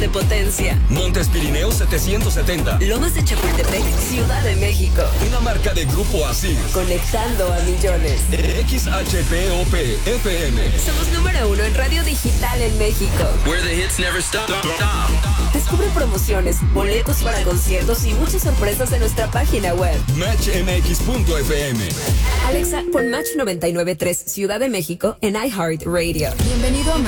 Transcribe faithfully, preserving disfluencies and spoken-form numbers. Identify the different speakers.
Speaker 1: de potencia.
Speaker 2: Montes Pirineos setecientos setenta.
Speaker 1: Lomas de Chapultepec, Ciudad de México.
Speaker 2: Una marca de Grupo Asir.
Speaker 1: Conectando a millones.
Speaker 2: X H P O P F M.
Speaker 1: Somos número uno en radio digital en México.
Speaker 3: Where the hits never stop.
Speaker 1: Descubre promociones, boletos para conciertos y muchas sorpresas en nuestra página web.
Speaker 2: match m x punto f m.
Speaker 1: Alexa, pon Match noventa y nueve punto tres Ciudad de México en iHeartRadio.
Speaker 4: Bienvenido a